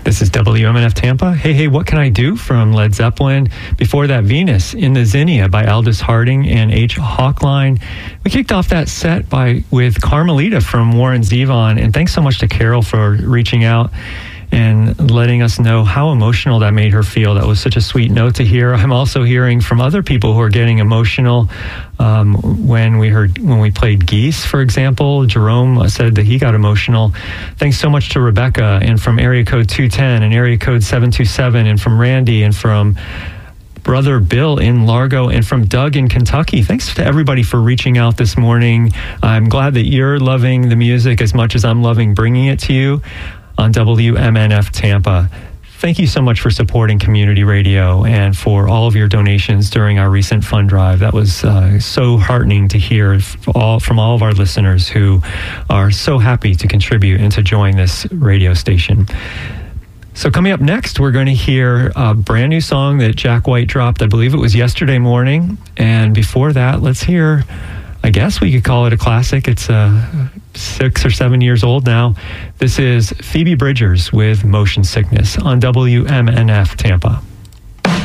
This is WMNF Tampa. Hey, hey, what can I do from Led Zeppelin? Before that, Venus in the Zinnia by Aldous Harding and H. Hawkline. We kicked off that set with Carmelita from Warren Zevon. And thanks so much to Carol for reaching out and letting us know how emotional that made her feel. That was such a sweet note to hear. I'm also hearing from other people who are getting emotional when we played Geese, for example. Jerome said that he got emotional. Thanks so much to Rebecca, and from area code 210 and area code 727, and from Randy, and from Brother Bill in Largo, and from Doug in Kentucky. Thanks to everybody for reaching out this morning. I'm glad that you're loving the music as much as I'm loving bringing it to you on WMNF Tampa. Thank you so much for supporting community radio and for all of your donations during our recent fund drive. That was so heartening to hear from all of our listeners who are so happy to contribute and to join this radio station. So coming up next, we're going to hear a brand new song that Jack White dropped. I believe it was yesterday morning. And before that, let's hear, I guess we could call it a classic. It's 6 or 7 years old now. This is Phoebe Bridgers with Motion Sickness on WMNF Tampa.